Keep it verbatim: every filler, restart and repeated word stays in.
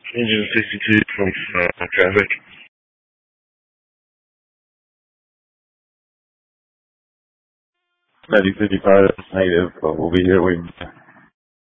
Engine sixty-two from uh, traffic. ninety fifty-five, native, but we'll be here waiting.